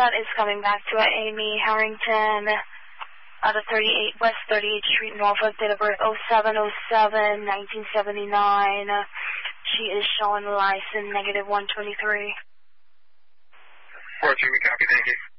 That is coming back to Amy Harrington out of 38 West 38th Street, Norfolk, date of birth 07/07/1979. She is showing license -123. 4 Jimmy, copy, thank you.